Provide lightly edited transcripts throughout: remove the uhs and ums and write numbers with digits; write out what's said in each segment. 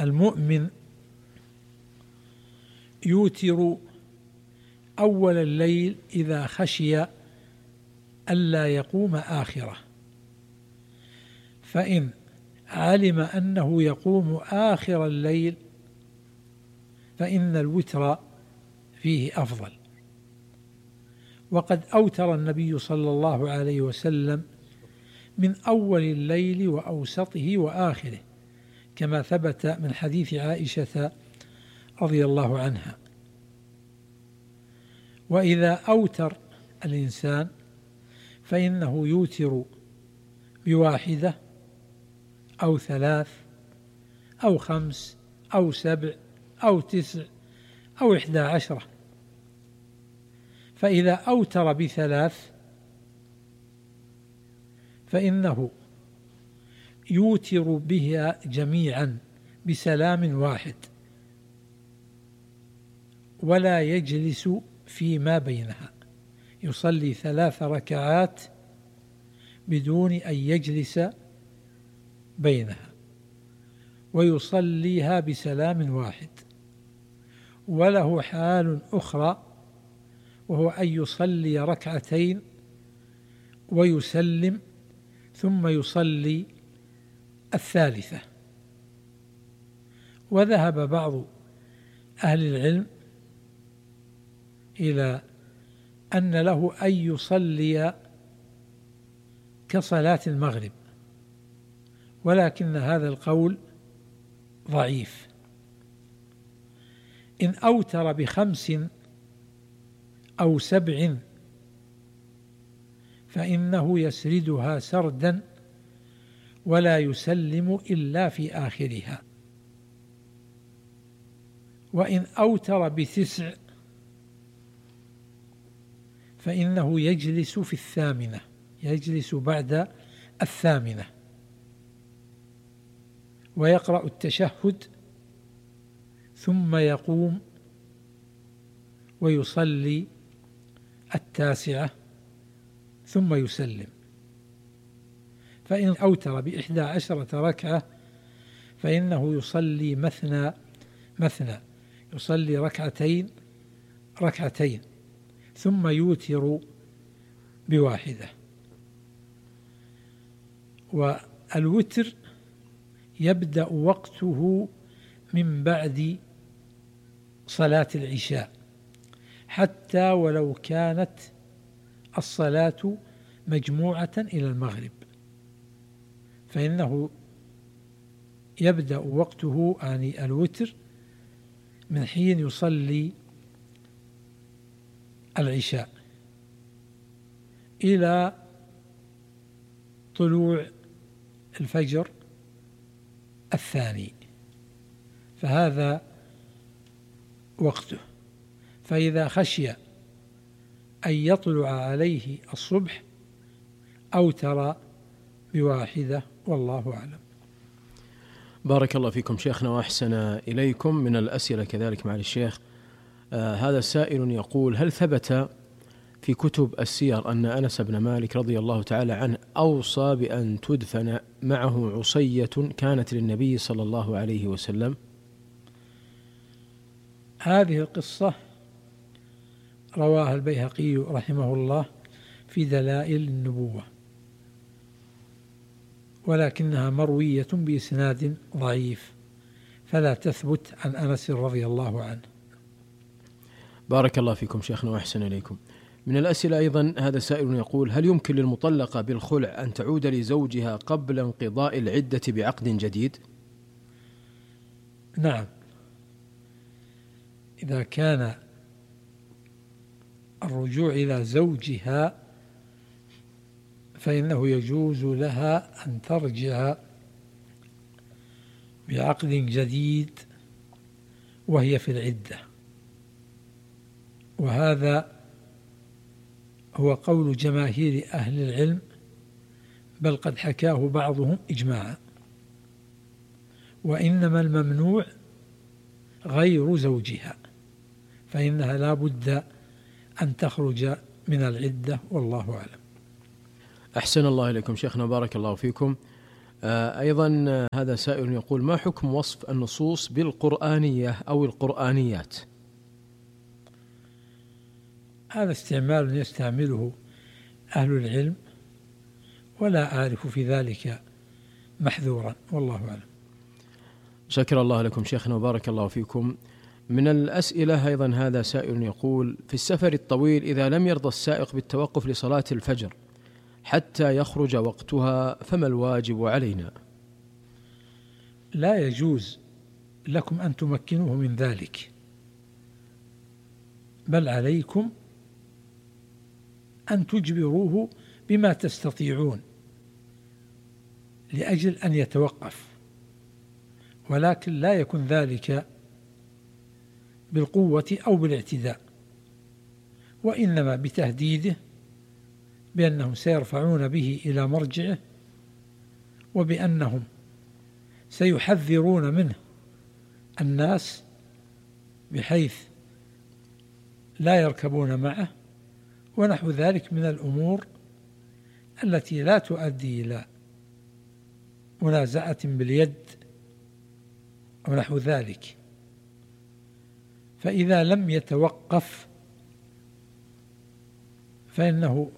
المؤمن يوتر أول الليل إذا خشي ألا يقوم آخره، فإن علم أنه يقوم آخر الليل فإن الوتر فيه أفضل. وقد أوتر النبي صلى الله عليه وسلم من أول الليل وأوسطه وآخره، كما ثبت من حديث عائشة رضي الله عنها. وإذا أوتر الإنسان فإنه يوتر بواحدة أو 3 أو 5 أو 7 أو 9 أو 11. فإذا أوتر ب3 فإنه يوتر بها جميعا بسلام واحد، ولا يجلس فيما بينها، يصلي 3 ركعات بدون أن يجلس بينها، ويصليها بسلام واحد. وله حال أخرى، وهو أن يصلي 2 ركعتين ويسلم ثم يصلي 1/3. وذهب بعض أهل العلم إلى أن له أن يصلي كصلاة المغرب، ولكن هذا القول ضعيف. إن أوتر ب5 أو 7 فإنه يسردها سردا ولا يسلم إلا في آخرها. وإن أوتر ب9 فإنه يجلس في 8، يجلس بعد 8 ويقرأ التشهد ثم يقوم ويصلي 9 ثم يسلم. فإن أوتر ب11 ركعة فإنه يصلي مثنى، يصلي 2 ركعتين ثم يوتر ب1. والوتر يبدأ وقته من بعد صلاة العشاء، حتى ولو كانت الصلاة مجموعة إلى المغرب، فإنه يبدأ وقته يعني الوتر من حين يصلي العشاء إلى طلوع الفجر الثاني، فهذا وقته. فإذا خشي أن يطلع عليه الصبح أوتر ب1، والله أعلم. بارك الله فيكم شيخنا وأحسن إليكم. من الأسئلة كذلك مع الشيخ هذا سائل يقول: هل ثبت في كتب السير أن أنس بن مالك رضي الله تعالى عنه أوصى بأن تدفن معه عصية كانت للنبي صلى الله عليه وسلم؟ هذه القصة رواها البيهقي رحمه الله في دلائل النبوة، ولكنها مروية بإسناد ضعيف، فلا تثبت عن أنس رضي الله عنه. بارك الله فيكم شيخنا وأحسن إليكم. من الأسئلة أيضا هذا سائل يقول: هل يمكن للمطلقة بالخلع أن تعود لزوجها قبل انقضاء العدة بعقد جديد؟ نعم، إذا كان الرجوع إلى زوجها فإنه يجوز لها أن ترجع بعقد جديد وهي في العدة، وهذا هو قول جماهير أهل العلم، بل قد حكاه بعضهم إجماعا. وإنما الممنوع غير زوجها، فإنها لا بد أن تخرج من العدة، والله أعلم. أحسن الله إليكم شيخنا، بارك الله فيكم. أيضا هذا سائل يقول: ما حكم وصف النصوص بالقرآنية أو القرآنيات؟ هذا استعمال يستعمله أهل العلم، ولا أعرف في ذلك محذورا، والله أعلم. شكر الله لكم شيخنا وبارك الله فيكم. من الأسئلة أيضا هذا سائل يقول: في السفر الطويل إذا لم يرضى السائق بالتوقف لصلاة الفجر حتى يخرج وقتها فما الواجب علينا؟ لا يجوز لكم أن تمكنوه من ذلك، بل عليكم أن تجبروه بما تستطيعون لأجل أن يتوقف، ولكن لا يكن ذلك بالقوة أو بالاعتداء، وإنما بتهديده بأنهم سيرفعون به إلى مرجعه، وبأنهم سيحذرون منه الناس بحيث لا يركبون معه، ونحو ذلك من الأمور التي لا تؤدي إلى منازعة باليد أو نحو ذلك. فإذا لم يتوقف فإنه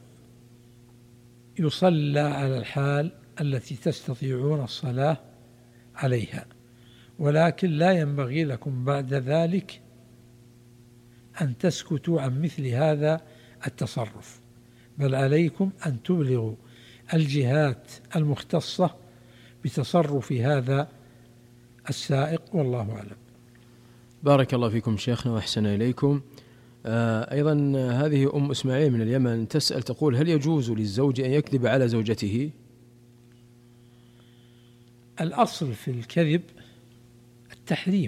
يصلى على الحال التي تستطيعون الصلاة عليها، ولكن لا ينبغي لكم بعد ذلك أن تسكتوا عن مثل هذا التصرف، بل عليكم أن تبلغوا الجهات المختصة بتصرف هذا السائق، والله أعلم. بارك الله فيكم شيخنا وأحسن إليكم. أيضا هذه أم إسماعيل من اليمن تسأل تقول: هل يجوز للزوج أن يكذب على زوجته؟ الأصل في الكذب التحريم،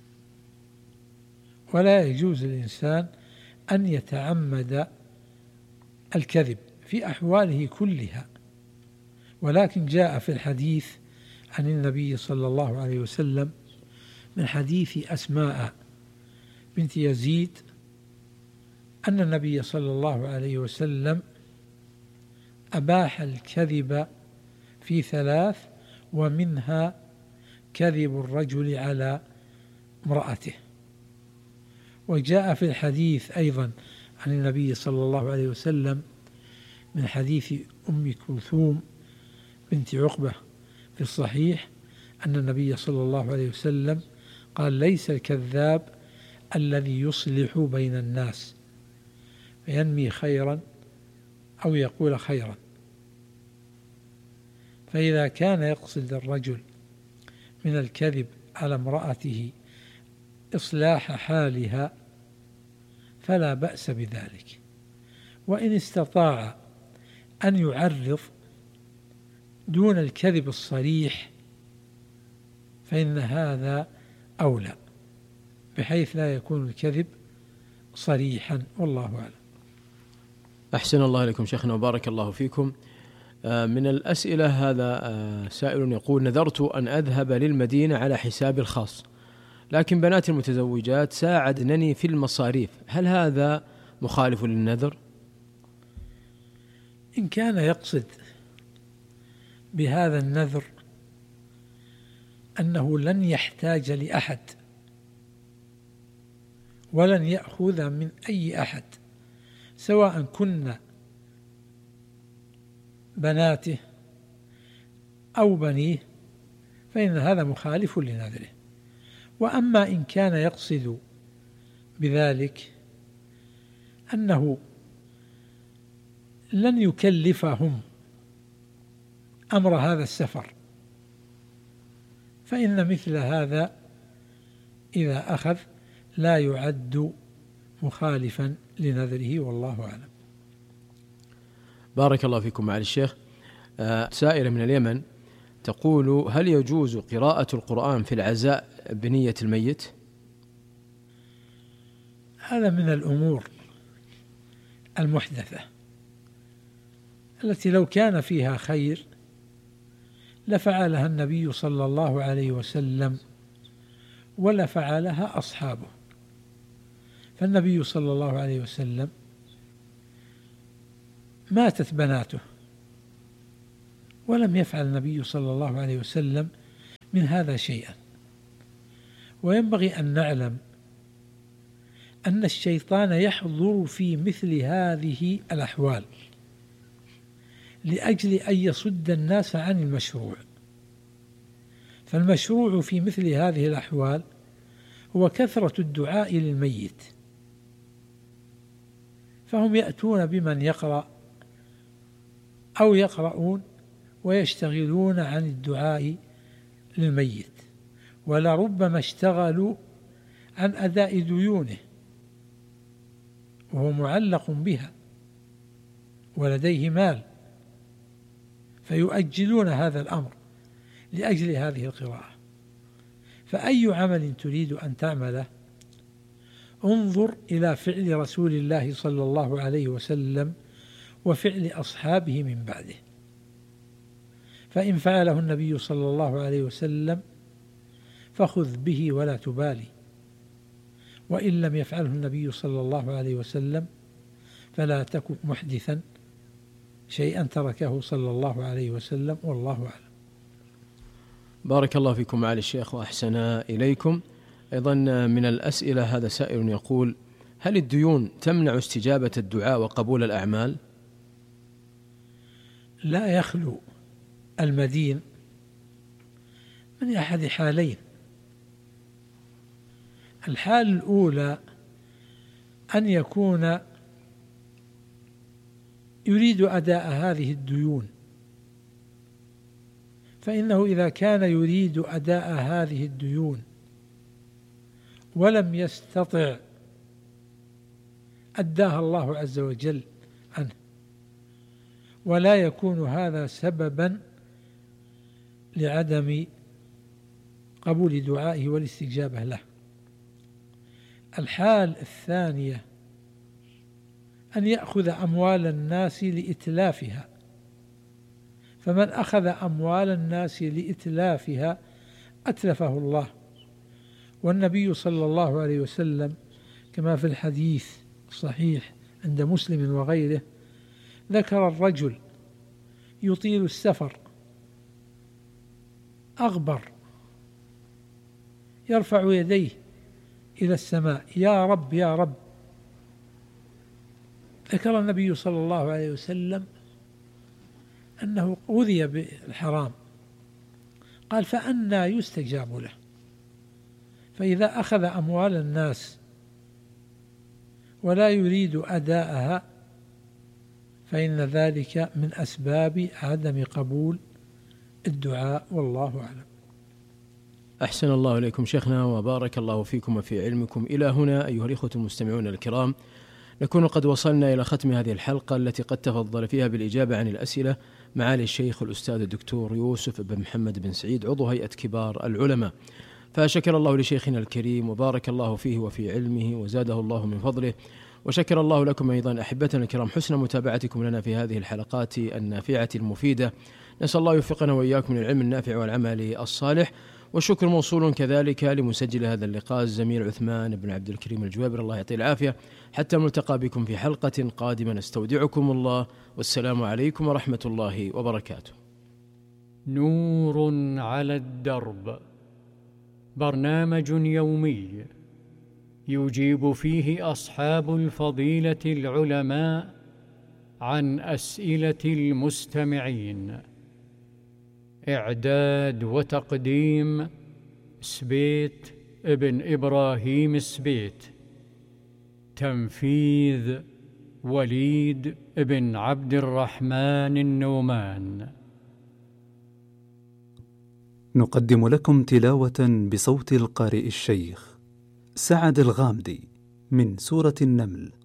ولا يجوز للإنسان أن يتعمد الكذب في أحواله كلها، ولكن جاء في الحديث عن النبي صلى الله عليه وسلم من حديث أسماء بنت يزيد أن النبي صلى الله عليه وسلم أباح الكذب في 3، ومنها كذب الرجل على امرأته. وجاء في الحديث أيضا عن النبي صلى الله عليه وسلم من حديث أم كلثوم بنت عقبة في الصحيح أن النبي صلى الله عليه وسلم قال: ليس الكذاب الذي يصلح بين الناس فينمي خيرا أو يقول خيرا. فإذا كان يقصد الرجل من الكذب على امرأته إصلاح حالها فلا بأس بذلك، وإن استطاع أن يعرض دون الكذب الصريح فإن هذا أولى، بحيث لا يكون الكذب صريحا، والله أعلم. أحسن الله إليكم شيخنا وبارك الله فيكم. من الأسئلة هذا سائل يقول: نذرت أن أذهب للمدينة على حسابي الخاص، لكن بنات المتزوجات ساعدنني في المصاريف، هل هذا مخالف للنذر؟ إن كان يقصد بهذا النذر أنه لن يحتاج لأحد ولن يأخذ من أي أحد سواء كنا بناته أو بنيه، فإن هذا مخالف لنذره. وأما إن كان يقصد بذلك أنه لن يكلفهم أمر هذا السفر، فإن مثل هذا إذا أخذ لا يعد مخالفا لنذره، والله أعلم. بارك الله فيكم معالي الشيخ. سائلة من اليمن تقول: هل يجوز قراءة القرآن في العزاء بنية الميت؟ هذا من الأمور المحدثة التي لو كان فيها خير لفعلها النبي صلى الله عليه وسلم ولفعلها أصحابه. فالنبي صلى الله عليه وسلم ماتت بناته ولم يفعل النبي صلى الله عليه وسلم من هذا شيئا. وينبغي أن نعلم أن الشيطان يحضر في مثل هذه الأحوال لأجل أن يصد الناس عن المشروع. فالمشروع في مثل هذه الأحوال هو كثرة الدعاء للميت، فهم يأتون بمن يقرأ أو يقرؤون ويشتغلون عن الدعاء للميت، ولربما اشتغلوا عن أداء ديونه وهو معلق بها ولديه مال، فيؤجلون هذا الأمر لأجل هذه القراءة. فأي عمل تريد أن تعمله انظر إلى فعل رسول الله صلى الله عليه وسلم وفعل أصحابه من بعده، فإن فعله النبي صلى الله عليه وسلم فخذ به ولا تبالي، وإن لم يفعله النبي صلى الله عليه وسلم فلا تكن محدثا شيئا تركه صلى الله عليه وسلم، والله أعلم. بارك الله فيكم معالي الشيخ وأحسن إليكم. أيضا من الأسئلة هذا سائل يقول: هل الديون تمنع استجابة الدعاء وقبول الأعمال؟ لا يخلو المدين من أحد حالين. الحال الأولى أن يكون يريد أداء هذه الديون، فإنه إذا كان يريد أداء هذه الديون ولم يستطع أداها الله عز وجل عنه، ولا يكون هذا سببا لعدم قبول دعائه والاستجابة له. الحال الثانية أن يأخذ أموال الناس لإتلافها، فمن أخذ أموال الناس لإتلافها أتلفه الله. والنبي صلى الله عليه وسلم كما في الحديث الصحيح عند مسلم وغيره ذكر الرجل يطيل السفر أغبر يرفع يديه إلى السماء: يا رب يا رب. ذكر النبي صلى الله عليه وسلم أنه غذي بالحرام، قال: فأنى يستجاب له. فإذا أخذ أموال الناس ولا يريد أداءها فإن ذلك من أسباب عدم قبول الدعاء، والله أعلم. أحسن الله إليكم شيخنا وبارك الله فيكم وفي علمكم. إلى هنا أيها الإخوة المستمعون الكرام نكون قد وصلنا إلى ختم هذه الحلقة التي قد تفضل فيها بالإجابة عن الأسئلة معالي الشيخ الأستاذ الدكتور يوسف بن محمد بن سعيد عضو هيئة كبار العلماء، فشكر الله لشيخنا الكريم وبارك الله فيه وفي علمه وزاده الله من فضله، وشكر الله لكم أيضا أحبتنا الكرام حسن متابعتكم لنا في هذه الحلقات النافعة المفيدة. نسأل الله يوفقنا وإياكم من العلم النافع والعمل الصالح. والشكر موصول كذلك لمسجل هذا اللقاء الزميل عثمان بن عبد الكريم الجوابر، الله يعطيه العافية. حتى نلتقى بكم في حلقة قادمة، نستودعكم الله، والسلام عليكم ورحمة الله وبركاته. نور على الدرب، برنامج يومي يجيب فيه أصحاب الفضيلة العلماء عن أسئلة المستمعين. إعداد وتقديم سبيت ابن إبراهيم سبيت. تنفيذ وليد ابن عبد الرحمن النومان. نقدم لكم تلاوة بصوت القارئ الشيخ سعد الغامدي من سورة النمل.